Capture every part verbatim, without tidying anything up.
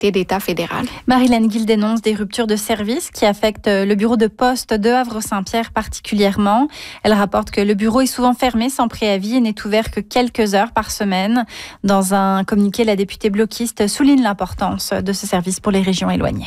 sécurité d'État fédérale. Marie-Hélène Guil dénonce des ruptures de service qui affectent le bureau de poste de Havre-Saint-Pierre particulièrement. Elle rapporte que le bureau est souvent fermé sans préavis et n'est ouvert que quelques heures par semaine. Dans un communiqué, la députée bloquiste souligne l'importance de ce service pour les régions éloignées.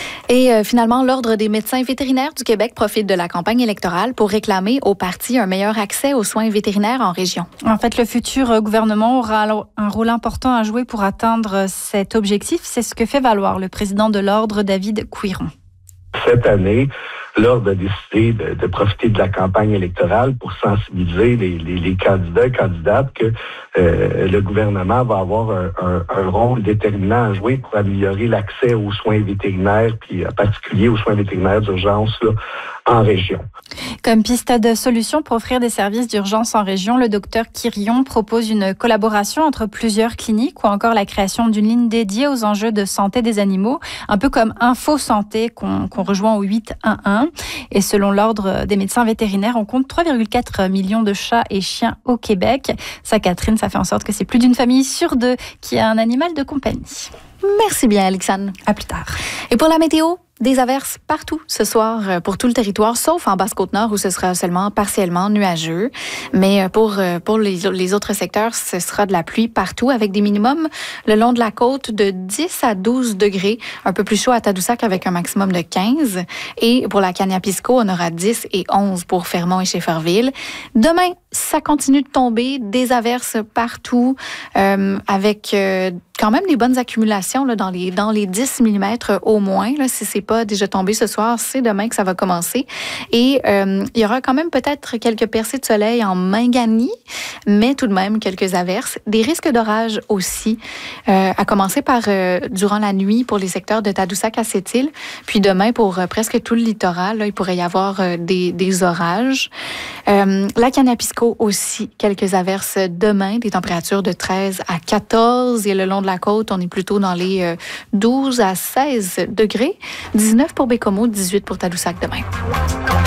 Et euh, finalement, l'Ordre des médecins vétérinaires du Québec profite de la campagne électorale pour réclamer au parti un meilleur accès aux soins vétérinaires en région. En fait, le futur gouvernement aura un rôle important à jouer pour atteindre cet objectif. C'est ce que fait valoir le président de l'Ordre, David Couiron. Cette année, l'Ordre a décidé de, de profiter de la campagne électorale pour sensibiliser les, les, les candidats et candidates que euh, le gouvernement va avoir un, un, un rôle déterminant à jouer pour améliorer l'accès aux soins vétérinaires, puis en particulier aux soins vétérinaires d'urgence là, en région. Comme piste de solution pour offrir des services d'urgence en région, le docteur Quirion propose une collaboration entre plusieurs cliniques ou encore la création d'une ligne dédiée aux enjeux de santé des animaux, un peu comme Info Santé qu'on, qu'on rejoint au huit un un. Et selon l'Ordre des médecins vétérinaires, on compte trois virgule quatre millions de chats et chiens au Québec. Ça, Catherine, ça fait en sorte que c'est plus d'une famille sur deux qui a un animal de compagnie. Merci bien, Alexandre. À plus tard. Et pour la météo, des averses partout ce soir pour tout le territoire, sauf en Basse-Côte-Nord où ce sera seulement partiellement nuageux. Mais pour, pour les, les autres secteurs, ce sera de la pluie partout avec des minimums le long de la côte de dix à douze degrés, un peu plus chaud à Tadoussac avec un maximum de quinze. Et pour la Kaniapisco, on aura dix et onze pour Fermont et Schefferville. Demain, ça continue de tomber, des averses partout euh, avec euh, quand même des bonnes accumulations là, dans les dans les dix millimètres au moins. Là, si c'est pas déjà tombé ce soir, c'est demain que ça va commencer. Et euh, il y aura quand même peut-être quelques percées de soleil en Mingani, mais tout de même quelques averses. Des risques d'orage aussi, euh, à commencer par euh, durant la nuit pour les secteurs de Tadoussac à Sept-Îles, puis demain pour euh, presque tout le littoral, là, il pourrait y avoir euh, des, des orages. Euh, la Kaniapisco aussi, quelques averses demain, des températures de treize à quatorze et le long de la côte, on est plutôt dans les euh, douze à seize degrés. dix-neuf pour Bécomo, dix-huit pour Tadoussac demain.